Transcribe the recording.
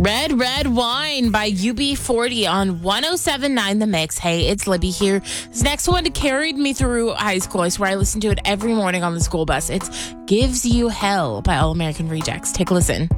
Red Red Wine by UB40 on 107.9 The Mix. Hey, it's Libby here. This next one carried me through high school. I swear I listened to it every morning on the school bus. It's Gives You Hell by All American Rejects. Take a listen.